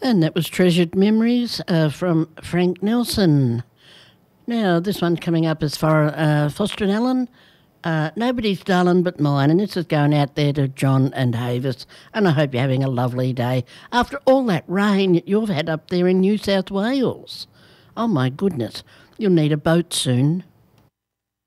And that was Treasured Memories from Frank Nelson. Now, this one coming up is for Foster and Allen. Nobody's darling but mine, and this is going out there to John and Havis, and I hope you're having a lovely day after all that rain that you've had up there in New South Wales. Oh my goodness, you'll need a boat soon.